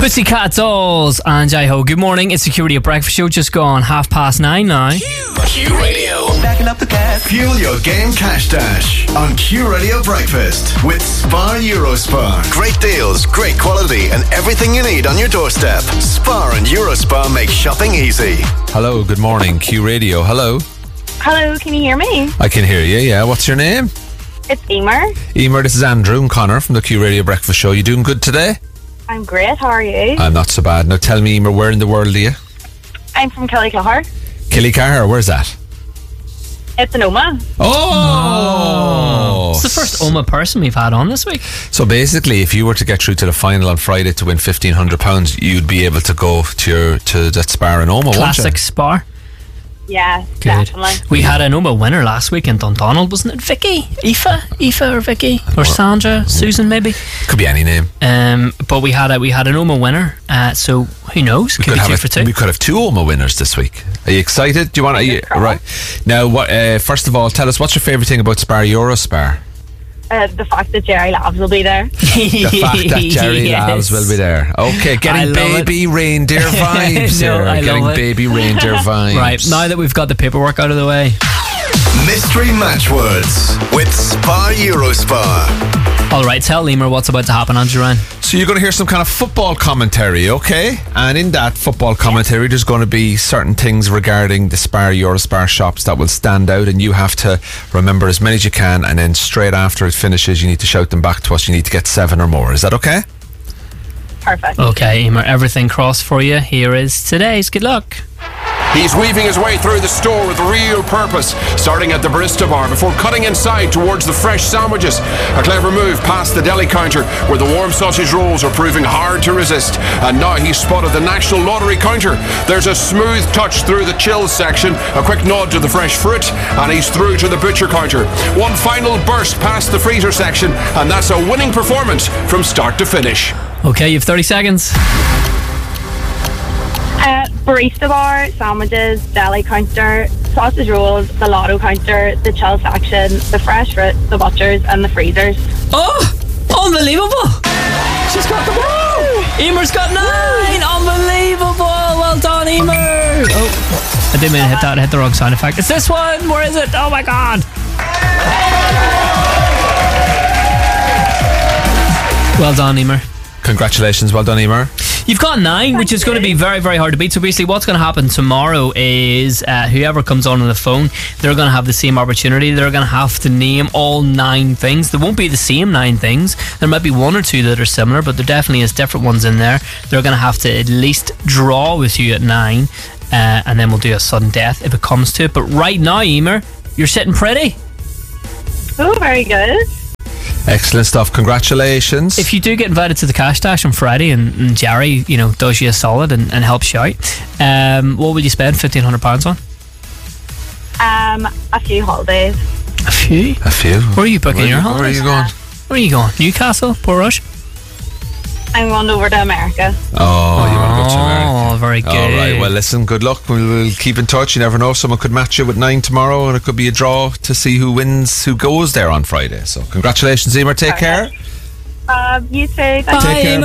Pussycat Dolls and Jai-Ho. Good morning, it's Security at Breakfast Show, just gone 9:30 now. Q Radio. Backing up the gas. Fuel your game cash dash on Q Radio Breakfast with Spar Eurospar. Great deals, great quality, and everything you need on your doorstep. Spar and Eurospar make shopping easy. Hello, good morning, Q Radio. Hello. Hello, can you hear me? I can hear you, yeah. What's your name? It's Emer. Emer, this is Andrew and Connor from the Q Radio Breakfast Show. You doing good today? I'm great, how are you? I'm not so bad. Now tell me, Emer, where in the world are you? I'm from Killycahar. Killycahar, where's that? It's an Oma. Oh! It's the first Oma person we've had on this week. So basically, if you were to get through to the final on Friday to win £1,500, you'd be able to go to that Spar in Oma, won't you? Classic Spar. Yeah, Good. definitely. We had an Oma winner last week in Dundonald, wasn't it? Vicky? Aoife or Vicky? Or Sandra? Susan, maybe? Could be any name. But we had an Oma winner, so who knows? Could be two for two. We could have two Oma winners this week. Are you excited? Do you want to? Right. Now, what? First of all, tell us, what's your favourite thing about Spar Eurospar? The fact that Jerry Labs will be there. The fact that Jerry Labs will be there. Okay, getting baby reindeer vibes No, here. I Getting love it. baby reindeer vibes. Right, now that we've got the paperwork out of the way. Mystery Match Words with Spar Eurospar. Alright, tell Emer what's about to happen, Andrew Ryan. So you're going to hear some kind of football commentary, okay? And in that football commentary, there's going to be certain things regarding the Spar Eurospar shops that will stand out, and you have to remember as many as you can, and then straight after it finishes, you need to shout them back to us. You need to get 7 or more. Is that okay? Perfect. Okay, Emer, everything crossed for you. Here is today's. Good luck. He's weaving his way through the store with real purpose, starting at the barista bar before cutting inside towards the fresh sandwiches. A clever move past the deli counter where the warm sausage rolls are proving hard to resist. And now he's spotted the National Lottery counter. There's a smooth touch through the chills section, a quick nod to the fresh fruit, and he's through to the butcher counter. One final burst past the freezer section, and that's a winning performance from start to finish. Okay, you have 30 seconds. Barista bar, sandwiches, deli counter, sausage rolls, the lotto counter, the chill section, the fresh fruit, the butchers, and the freezers. Oh, unbelievable. She's got them all. Emer's got 9. Unbelievable. Well done, Emer. Oh, I didn't mean to hit that. I hit the wrong sound effect. It's this one. Where is it? Oh my God. Well done, Emer. Congratulations. Well done, Emer. You've got 9, which is going to be very, very hard to beat. So basically what's going to happen tomorrow is whoever comes on the phone, they're going to have the same opportunity. They're going to have to name all 9 things. There won't be the same 9 things. There might be 1 or 2 that are similar, but there definitely is different ones in there. They're going to have to at least draw with you at 9, and then we'll do a sudden death if it comes to it. But right now, Emer, you're sitting pretty. Oh, very good. Excellent stuff. Congratulations. If you do get invited to the Cash Dash on Friday and Jerry, does you a solid and helps you out, what will you spend £1,500 on? A few holidays. A few? A few. Where are you booking your holidays? Where are you going? Where are you going? Newcastle? Portrush? I'm going over to America. Oh, you want to go to America? Oh, very good. All right, well listen, good luck. We'll keep in touch. You never know, someone could match you with 9 tomorrow, and it could be a draw to see who wins, who goes there on Friday. So congratulations, Emer. Take care. You too. Take care.